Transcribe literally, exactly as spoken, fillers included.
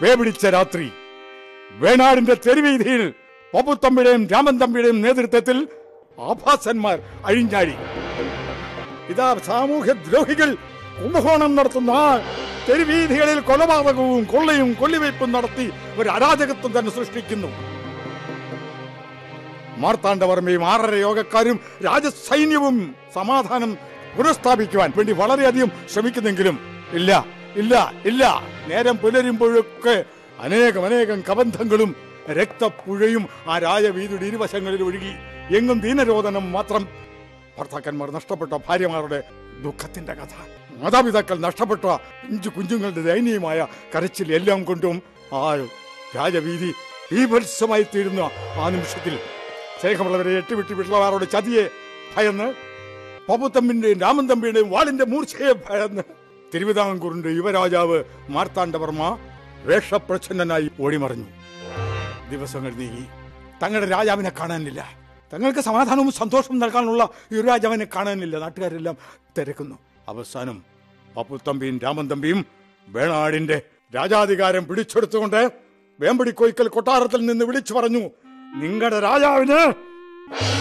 പേപിടിച്ച രാത്രി വേണാടിന്റെ തെരുവീതിയിൽ പപ്പുത്തമ്പിയുടെയും രാമൻ തമ്പിയുടെയും നേതൃത്വത്തിൽ ആഭാസന്മാർ അഴിഞ്ഞാടി. ഇതാ സാമൂഹ്യ ദ്രോഹികൾ കുംഭകോണം നടത്തുന്ന തെരുവീതികളിൽ കൊലപാതകവും കൊള്ളയും കൊള്ളിവയ്പും നടത്തി ഒരു അരാജകത്വം തന്നെ സൃഷ്ടിക്കുന്നു. മാർത്താണ്ഡവർമ്മയും ആറര യോഗക്കാരും രാജസൈന്യവും സമാധാനം പുനഃസ്ഥാപിക്കുവാൻ വേണ്ടി വളരെയധികം ശ്രമിക്കുന്നെങ്കിലും ഇല്ല ഇല്ല ഇല്ല നേരം പുലരുമ്പോഴൊക്കെ അനേകം അനേകം കബന്ധങ്ങളും രക്തപ്പുഴയും ആ രാജവീതിയുടെ ഇരുവശങ്ങളിൽ ഒഴുകി. എങ്ങും ദീനരോധനം മാത്രം. ഭർത്താക്കന്മാർ നഷ്ടപ്പെട്ട ഭാര്യമാരുടെ ദുഃഖത്തിന്റെ കഥ, മാതാപിതാക്കൾ നഷ്ടപ്പെട്ട അഞ്ചു കുഞ്ഞുങ്ങളുടെ ദയനീയമായ കരച്ചിൽ എല്ലാം കൊണ്ടും ആ രാജവീതി ബീഭത്സമായി തീരുന്ന ആ നിമിഷത്തിൽ സ്നേഹമുള്ളവരെ എട്ടുവിട്ടി വിട്ടുള്ളവരുടെ ചതിയെ ഭയന്ന്, പപ്പുത്തമ്പിന്റെയും രാമൻ തമ്പിയുടെയും വാളിന്റെ മൂർച്ചയെ ഭയന്ന് തിരുവിതാംകൂറിന്റെ യുവരാജാവ് മാർത്താണ്ഡവർമ്മ വേഷപ്രച്ഛന്നനായി ഓടിമറിഞ്ഞു. ദിവസങ്ങൾ നീങ്ങി. തങ്ങളുടെ രാജാവിനെ കാണാനില്ല. തങ്ങൾക്ക് സമാധാനവും സന്തോഷവും നൽകാനുള്ള യുവരാജാവിനെ കാണാനില്ല. നാട്ടുകാരെല്ലാം തിരക്കുന്നു. അവസാനം പപ്പുത്തമ്പിയും രാമൻ തമ്പിയും വേണാടിന്റെ രാജാധികാരം പിടിച്ചെടുത്തുകൊണ്ട് വേമ്പടി കോയിക്കൽ കൊട്ടാരത്തിൽ നിന്ന് വിളിച്ചു പറഞ്ഞു, നിങ്ങളുടെ രാജാവിന്